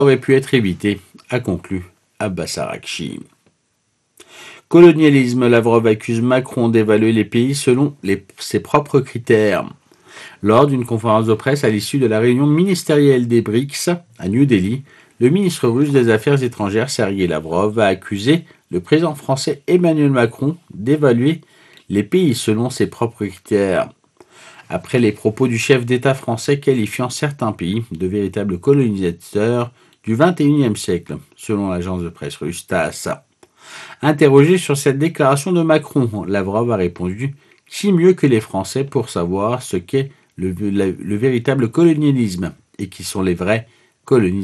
aurait pu être évité, a conclu Abbas Araghchi. Colonialisme, Lavrov accuse Macron d'évaluer les pays selon ses propres critères. Lors d'une conférence de presse à l'issue de la réunion ministérielle des BRICS à New Delhi, le ministre russe des Affaires étrangères Sergei Lavrov a accusé le président français Emmanuel Macron d'évaluer les pays selon ses propres critères. Après les propos du chef d'État français qualifiant certains pays de véritables colonisateurs du XXIe siècle, selon l'agence de presse russe TASS. Interrogé sur cette déclaration de Macron, Lavrov a répondu « Qui mieux que les Français pour savoir ce qu'est le véritable colonialisme et qui sont les vrais colonisateurs ?»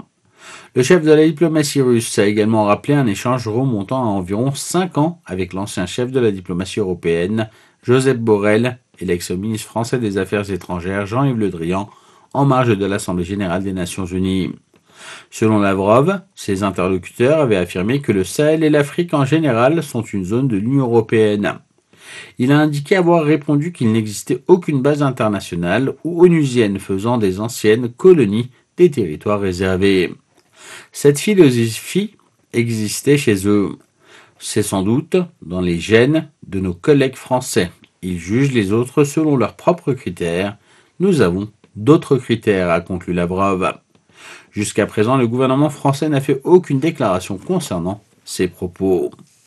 Le chef de la diplomatie russe a également rappelé un échange remontant à environ 5 ans avec l'ancien chef de la diplomatie européenne, Josep Borrell, et l'ex-ministre français des Affaires étrangères, Jean-Yves Le Drian, en marge de l'Assemblée générale des Nations unies. Selon Lavrov, ses interlocuteurs avaient affirmé que le Sahel et l'Afrique en général sont une zone de l'Union européenne. Il a indiqué avoir répondu qu'il n'existait aucune base internationale ou onusienne faisant des anciennes colonies des territoires réservés. Cette philosophie existait chez eux. C'est sans doute dans les gènes de nos collègues français. Ils jugent les autres selon leurs propres critères. Nous avons d'autres critères, a conclu Lavrov. Jusqu'à présent, le gouvernement français n'a fait aucune déclaration concernant ces propos.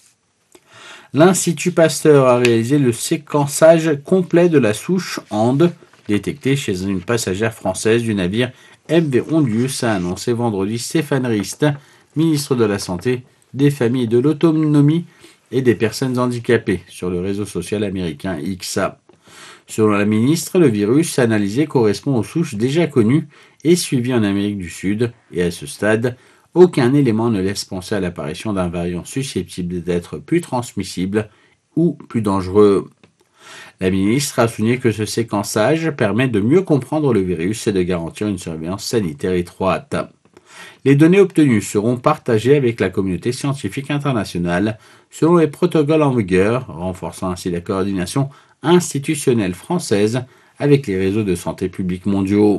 L'Institut Pasteur a réalisé le séquençage complet de la souche Ande détectée chez une passagère française du navire MV Ondius, a annoncé vendredi Stéphane Rist, ministre de la Santé, des Familles et de l'Autonomie et des Personnes handicapées, sur le réseau social américain X. Selon la ministre, le virus analysé correspond aux souches déjà connues et suivies en Amérique du Sud, et à ce stade, aucun élément ne laisse penser à l'apparition d'un variant susceptible d'être plus transmissible ou plus dangereux. La ministre a souligné que ce séquençage permet de mieux comprendre le virus et de garantir une surveillance sanitaire étroite. Les données obtenues seront partagées avec la communauté scientifique internationale selon les protocoles en vigueur, renforçant ainsi la coordination institutionnelle française avec les réseaux de santé publique mondiaux.